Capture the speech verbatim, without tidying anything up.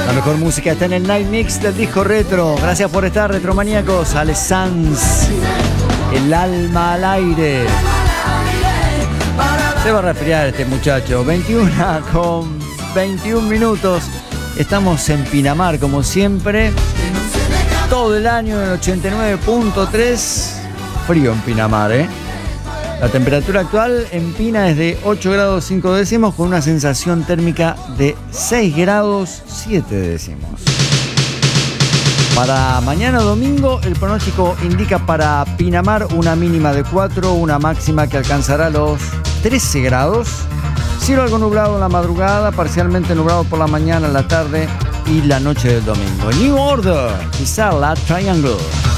La mejor música está en el Night Mix del disco retro. Gracias por estar, retromaníacos. Ale Sanz, El alma al aire. Se va a resfriar este muchacho. veintiuno con veintiún minutos. Estamos en Pinamar, como siempre. Todo el año en ochenta y nueve punto tres. Frío en Pinamar, ¿eh? La temperatura actual en Pina es de ocho grados cinco décimos con una sensación térmica de seis grados siete décimos. Para mañana domingo el pronóstico indica para Pinamar una mínima de cuatro, una máxima que alcanzará los trece grados. Cielo algo nublado en la madrugada, parcialmente nublado por la mañana, la tarde y la noche del domingo. New Order, quizá la Triangle.